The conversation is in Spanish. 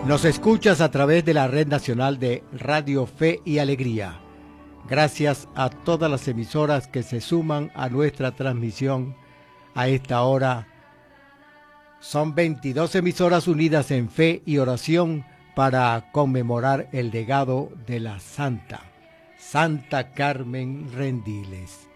Nos escuchas a través de la Red Nacional de Radio Fe y Alegría. Gracias a todas las emisoras que se suman a nuestra transmisión a esta hora. Son 22 emisoras unidas en fe y oración para conmemorar el legado de la Santa Carmen Rendiles.